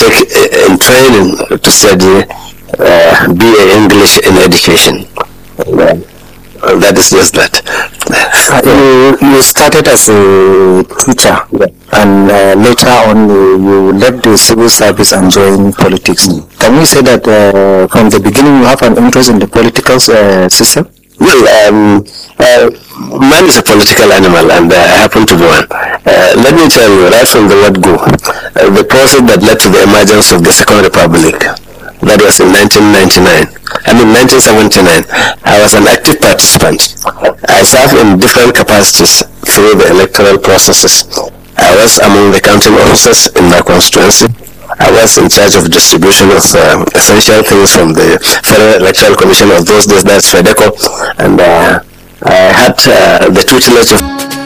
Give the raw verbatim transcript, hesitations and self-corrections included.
take uh, in training to study uh, B A English in education. Uh, that is just that. Uh, you, you started as a teacher, yeah. and uh, later on you, you left the civil service and joined politics. Mm. Can we say that uh, from the beginning you have an interest in the political uh, system? Well, um, uh, man is a political animal, and uh, I happen to be one. Uh, let me tell you, right from the word go, uh, the process that led to the emergence of the Second Republic, that was in nineteen ninety-nine. I mean nineteen seventy-nine. I was an active participant. I served in different capacities through the electoral processes. I was among the counting officers in my constituency. I was in charge of distribution of uh, essential things from the Federal Electoral Commission of those days, that's FEDECO, and uh, I had uh, the tutelage of